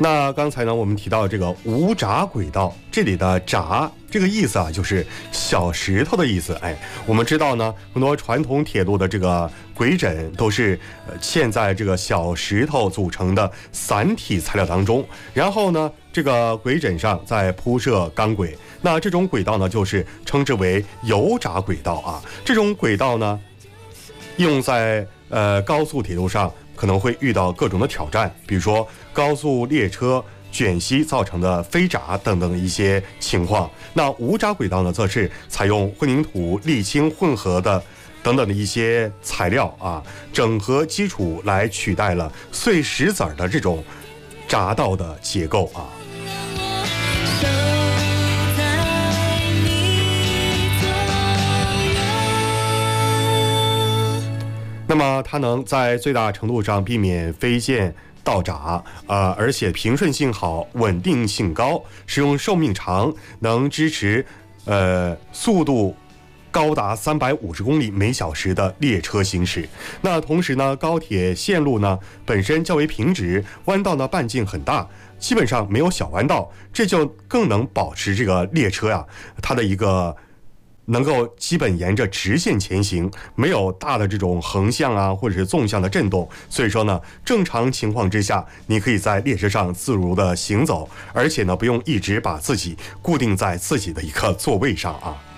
那刚才呢，我们提到这个无闸轨道，这里的闸这个意思啊，就是小石头的意思。我们知道呢，很多传统铁路的这个轨枕都是嵌在这个小石头组成的散体材料当中，然后呢，这个轨枕上再铺设钢轨。那这种轨道呢，就是称之为油闸轨道啊。这种轨道呢，用在高速铁路上可能会遇到各种的挑战，比如说高速列车卷息造成的飞闸等等的一些情况。那无闸轨道呢，则是采用混凝土、沥青混合的等等的一些材料啊，整合基础来取代了碎石子儿的这种闸道的结构啊。那么它能在最大程度上避免飞溅道闸，而且平顺性好，稳定性高，使用寿命长，能支持速度高达350公里每小时的列车行驶。那同时呢，高铁线路呢本身较为平直，弯道呢半径很大，基本上没有小弯道，这就更能保持这个列车呀它的一个能够基本沿着直线前行，没有大的这种横向啊或者是纵向的震动。所以说呢，正常情况之下，你可以在列车上自如的行走，而且呢不用一直把自己固定在自己的一个座位上啊。